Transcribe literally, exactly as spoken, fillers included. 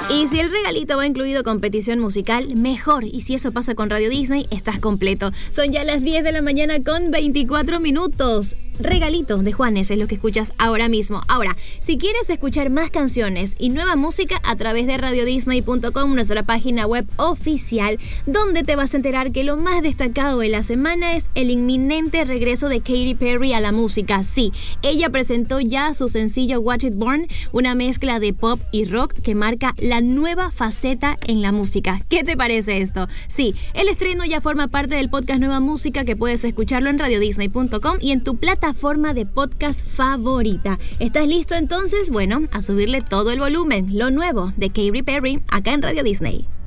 Y si el regalito va incluido con petición musical, mejor. Y si eso pasa con Radio Disney, estás completo. Son ya las diez de la mañana con veinticuatro minutos. Regalito de Juanes es lo que escuchas ahora mismo. Ahora, si quieres escuchar más canciones y nueva música a través de radio disney punto com, nuestra página web oficial, donde te vas a enterar que lo más destacado de la semana es el inminente regreso de Katy Perry a la música. Sí, ella presentó ya su sencillo Watch It Burn, una mezcla de pop y rock que marca la nueva faceta en la música. ¿Qué te parece esto? Sí, el estreno ya forma parte del podcast Nueva Música, que puedes escucharlo en radio disney punto com y en tu plataforma forma de podcast favorita. ¿Estás listo entonces? Bueno, a subirle todo el volumen. Lo nuevo de Katy Perry acá en Radio Disney.